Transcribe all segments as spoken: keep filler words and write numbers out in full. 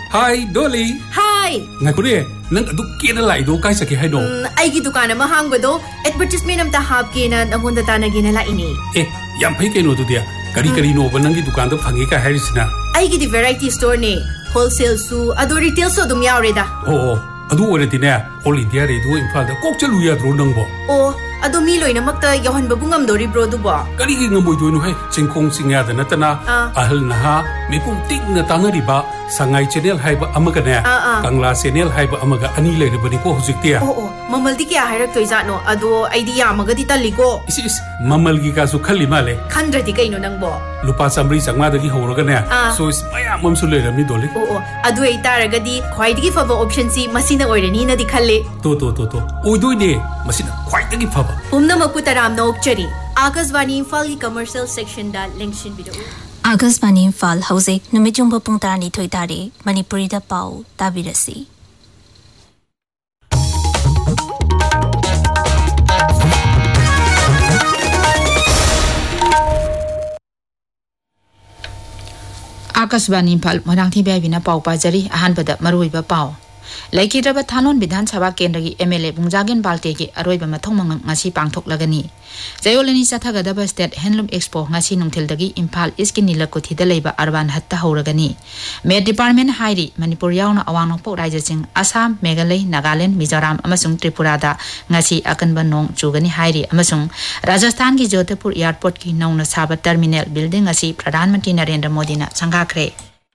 Hi, Dolly. Hi. Ngakure, nang adu kena lai do kai sake hai no. Ai gi dukan ma hang bado advertisement am ta hab ke na nangonda ta na gina la ini. Eh, yam phai ke no tu dia. Kari kari no banang gi dukan do phangi ka harisna. Ai gi di variety store ne. Wholesale su adu retail su dum yaure da. Oh, adu ore ti ne. All India radio Imphal da kok chalu ya dro nang bo. Oh, adu mi loina makta yohan babu ngam dori bro du ba. Kari gi ngamoi do no hai chingkhong singya da natana ahal naha mipum tik na tanari ba sangai channel haiba amaga ne kangla channel haiba amaga ani leire bani ko hujiktia. Oh oh, mamal di kya hairak toi ja no adu idea amaga di tali ko. Is is mamal gi ka su khali male. Khandra di kaino nang bo. Lupa samri sangma da gi horoga ne. So is maya mam su leire mi Dolly. Oh oh, adu ei taraga di khwai di fava option si masina oirani na di khalle. To to to to. Oidoi ne masina khwai da gi fava. Umna makutaram no okchari. Akasvani Imphal gi commercial section da lenkshin video. Akasvani Imphal hauzik numijung pung tarani thoi tari Manipuri da pau tabirasi. Akasvani Imphal morang thi bai bina pau pa jari ahan bada marui ba pau. Laiki raba thalon bidhan sabha kendra gi M L A Bungjagen Balte gi aroi ba mathong mang ngasi pangthok lagani. Jayolani sathaga daba State Handloom Expo ngasi nungthil dagi Imphal East Nilakuthi da leiba arban hatta hauragani. Med Department hairi Manipur yauna awang nokpok raja sing Assam, Meghalaya, Nagaland, Mizoram amasung Tripura da ngasi akanba nong chugani hairi amasung Rajasthan gi Jodhpur Airport ki nauna saba terminal building ngasi Pradhan Mantri Narendra Modi na sangakre.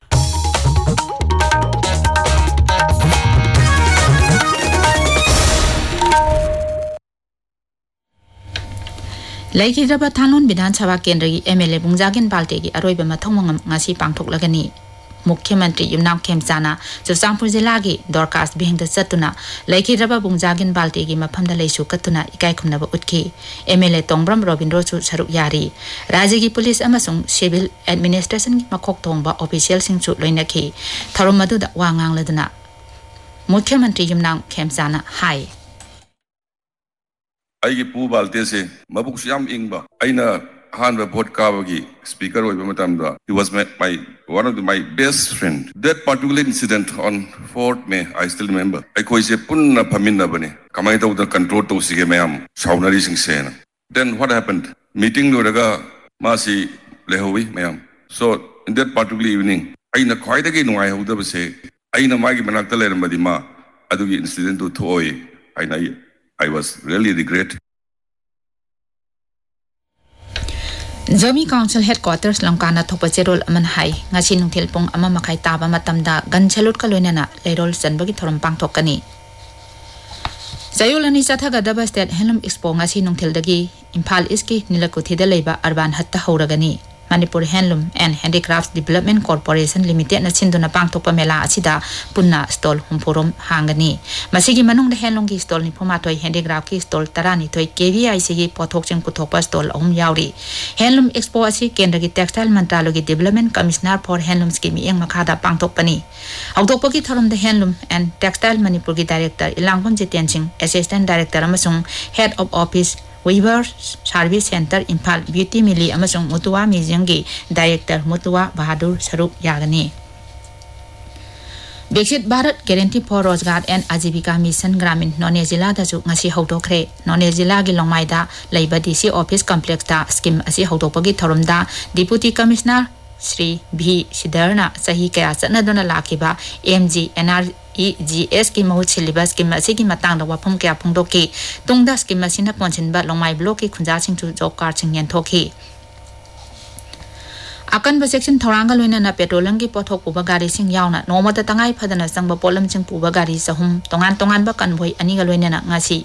Laiki raba thalon bidhan sabha kendra gi M L A Bungjagen Balte gi aroi ba mathong mang ngasi pangthok lagani. Mukhyamantri Yumnam Khemchana Churachandpur jila gi Dorcas bihing da chatuna Laiki raba Bungjagen Balte gi mafam da leisu katuna ikai khumna ba utki. M L A Tongbram Robindro chu saruk yari. Rajya gi police amasung civil administration gi makhok thongba official sing chu loinaki. Tharum madu da wangang laduna. Mukhyamantri Yumnam Khemchana hai. I pu balte se mabuk siam ingba aina han ba bot ka gi speaker oi matam da he was my, my one of the, my best friend. That particular incident on fourth May I still remember. I koi se punna phaminna bane kamai ta uda control to sige mayam saunari sing sena. Then what happened? Meeting lo daga ma si lehowi mayam. So in that particular evening aina khwai da gi nuai hoda ba se aina ma gi manak ta leram badi ma adu gi incident to thoi aina I was really regret. Zomi Council Headquarters Langkana Thopa Cherol Aman Hai ngasi nungthil pong ama makai taba matamda gan chalot kaloinana leirol sanbagi thoram pangthokani. Jayolani sathaga daba State Handloom Expo ngasi nungthil dagi Imphal East ki Nilakuthi da leiba arban hatta hauragani. Manipur Handloom and Handicrafts Development Corporation Limited na sinduna pangthokpa mela asida punna stall humpurom hangani. Masigi manung da handloom ki stall ni phumatoi handicraft ki stall tarani thoi K V I C gi pothok ching puthokpa stall ahum yauri. Handloom Expo asi kendra gi Textile Mantralo gi Development Commissioner for Handlooms ki mieng makhada pangthokpani. Autokpa ki thorom da Handloom and Textile Manipur gi Director Ilangpon Jiten Singh, Assistant Director amasung Head of Office Weaver Service Center Imphal Beauty Mili amasung Mutua Museum gi Director Mutua Bahadur Saruk yagani. Viksit Bharat Guarantee for Rozgar and Ajivika Mission Gramin None Zilla da ju ngasi hodokre. None Zilla gi Longmai da leiba D C Office Complex da scheme asi hodopagi thorom da Deputy Commissioner Sri B Sidarna sahi kaya chanadona lakiba M G N R E G S ki mahut syllabus ki masi ki matang da wapum kya phungdoki tungda scheme masina ponsinba Longmai block ki khunja sing chu job card sing yan thoki. Akan ba section thoranga loina na petroleum ki pothok puba gari sing yauna nomata tangai phadana sangba polam sing puba gari sahum tongan tongan ba convoy ani ga loina na ngasi